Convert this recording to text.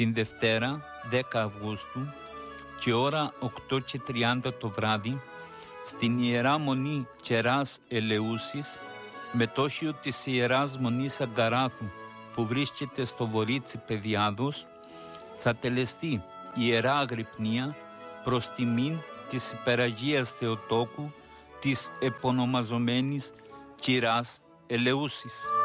την Δευτέρα 10 Αυγούστου και ώρα 8:30 το βράδυ στην Ιερά Μονή Κεράς Ελεούσης, μετόχειο της Ιεράς Μονής Αγκαράθου που βρίσκεται στο Βορύτσι Παιδιάδος, θα τελεστεί Ιερά Αγρυπνία προς τιμήν της Υπεραγίας Θεοτόκου της επωνομαζομένης Κυράς Ελεούσης.